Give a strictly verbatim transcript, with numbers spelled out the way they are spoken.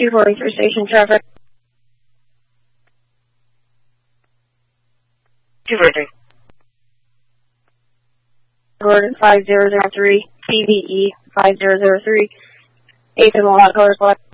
two forty-three station traffic. two forty-three. Gordon five zero zero three, C V E five zero zero three, eighth and Mohawk color select.